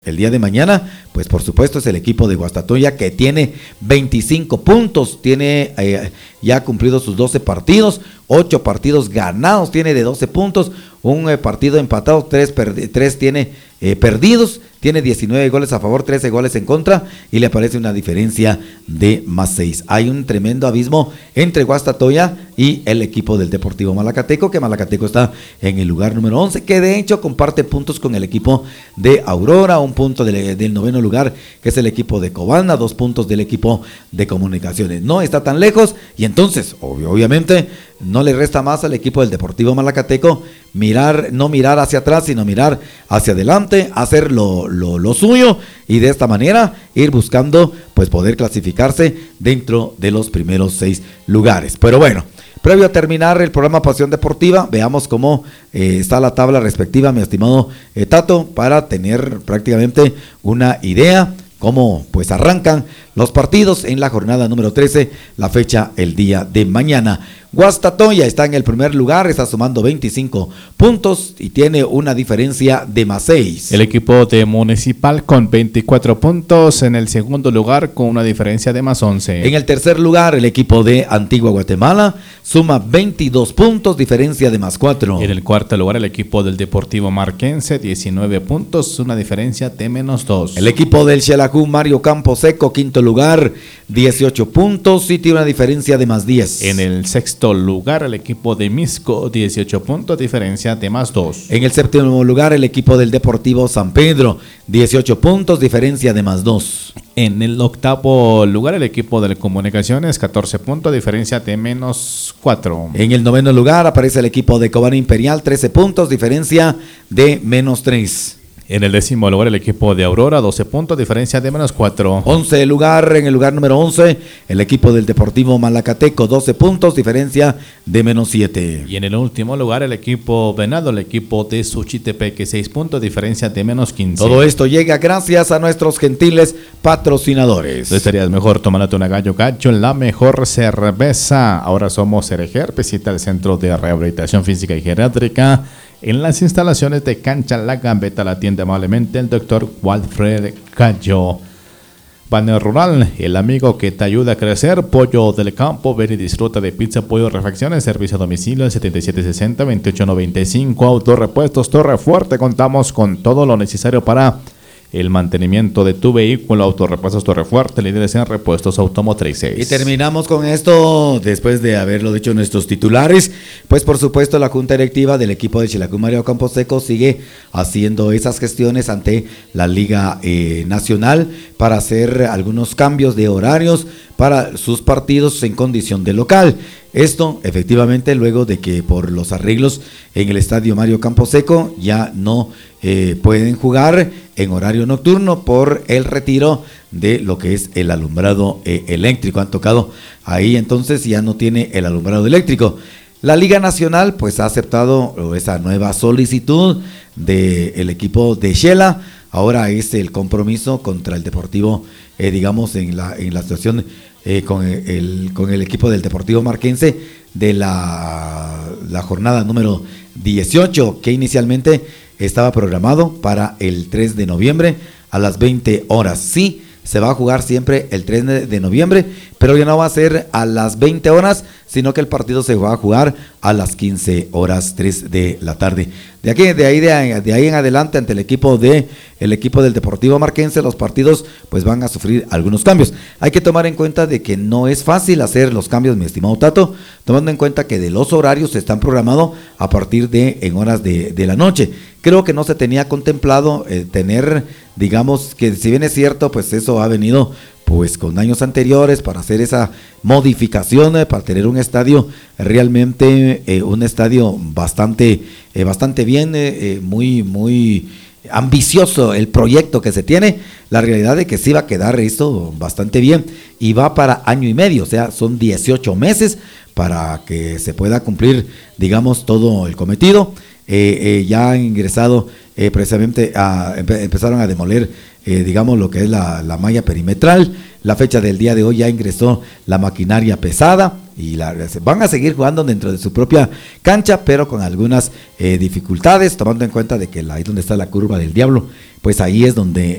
El día de mañana, pues por supuesto es el equipo de Guastatoya que tiene 25 puntos, tiene ya cumplido sus 12 partidos, 8 partidos ganados, tiene de 12 puntos, un partido empatado, 3 tiene perdidos, tiene 19 goles a favor, 13 goles en contra y le aparece una diferencia de más 6. Hay un tremendo abismo entre Guastatoya y el equipo del Deportivo Malacateco, que Malacateco está en el lugar número 11, que de hecho comparte puntos con el equipo de Aurora, un punto del noveno lugar, que es el equipo de Cobana, 2 puntos del equipo de Comunicaciones. No está tan lejos y entonces, obviamente, no le resta más al equipo del Deportivo Malacateco no mirar hacia atrás, sino mirar hacia adelante, hacer lo suyo y de esta manera ir buscando pues poder clasificarse dentro de los primeros 6 lugares. Pero bueno, previo a terminar el programa Pasión Deportiva, veamos cómo está la tabla respectiva, mi estimado Tato, para tener prácticamente una idea cómo pues arrancan los partidos en la jornada número 13, la fecha el día de mañana. Guastatoya está en el primer lugar, está sumando 25 puntos y tiene una diferencia de más 6. El equipo de Municipal con 24 puntos en el segundo lugar con una diferencia de más 11. En el tercer lugar, el equipo de Antigua Guatemala suma 22 puntos, diferencia de más 4. En el cuarto lugar, el equipo del Deportivo Marquense, 19 puntos, una diferencia de menos 2. El equipo del Xelajú Mario Camposeco, quinto lugar, 18 puntos y tiene una diferencia de más 10. En el sexto lugar, el equipo de Misco, 18 puntos, diferencia de más 2. En el séptimo lugar, el equipo del Deportivo San Pedro, 18 puntos, diferencia de más 2. En el octavo lugar, el equipo de Comunicaciones, 14 puntos, diferencia de menos 4. En el noveno lugar aparece el equipo de Cobana Imperial, 13 puntos, diferencia de menos 3. En el décimo lugar, el equipo de Aurora, 12 puntos, diferencia de menos 4. 11 lugar, en el lugar número 11, el equipo del Deportivo Malacateco, 12 puntos, diferencia de menos 7. Y en el último lugar, el equipo Venado, el equipo de Suchitepeque, 6 puntos, diferencia de menos 15. Todo esto llega gracias a nuestros gentiles patrocinadores. No estarías mejor tomándote una Gallo Gacho, la mejor cerveza. Ahora somos Cerejer, visita el Centro de Rehabilitación Física y Geriátrica. En las instalaciones de Cancha La Gambeta la atiende amablemente el doctor Walfred Gallo. Banner Rural, el amigo que te ayuda a crecer. Pollo del Campo, ven y disfruta de pizza, pollo, refacciones, servicio a domicilio al 7760-2895. Autorepuestos Torre Fuerte, contamos con todo lo necesario para el mantenimiento de tu vehículo. Autorepuestos Torre Fuerte, líderes en repuestos automotrices. Y terminamos con esto, después de haberlo dicho nuestros titulares, pues por supuesto la Junta Directiva del equipo de Xelajú Mario Camposeco sigue haciendo esas gestiones ante la Liga Nacional para hacer algunos cambios de horarios para sus partidos en condición de local. Esto efectivamente luego de que por los arreglos en el estadio Mario Camposeco ya no pueden jugar en horario nocturno por el retiro de lo que es el alumbrado eléctrico. Han tocado ahí, entonces ya no tiene el alumbrado eléctrico. La Liga Nacional pues ha aceptado esa nueva solicitud del equipo de Xela. Ahora es el compromiso contra el Deportivo, digamos en la situación con el equipo del Deportivo Marquense de la jornada número 18, que inicialmente estaba programado para el 3 de noviembre a las 20 horas. Sí, se va a jugar siempre el 3 de noviembre, pero ya no va a ser a las 20 horas, sino que el partido se va a jugar a las 15 horas, 3 de la tarde. De ahí en adelante, ante el equipo del Deportivo Marquense, los partidos pues van a sufrir algunos cambios. Hay que tomar en cuenta de que no es fácil hacer los cambios, mi estimado Tato, tomando en cuenta que de los horarios están programados a partir de en horas de la noche. Creo que no se tenía contemplado tener, digamos, que si bien es cierto, pues eso ha venido pues con años anteriores para hacer esa modificación, para tener un estadio realmente, un estadio bastante bien, muy ambicioso el proyecto que se tiene. La realidad es que sí va a quedar esto bastante bien y va para año y medio, o sea, son 18 meses para que se pueda cumplir, digamos, todo el cometido. ya han ingresado precisamente, empezaron a demoler, digamos, lo que es la malla perimetral. La fecha del día de hoy ya ingresó la maquinaria pesada y van a seguir jugando dentro de su propia cancha, pero con algunas dificultades, tomando en cuenta de que ahí donde está la curva del diablo, pues ahí es donde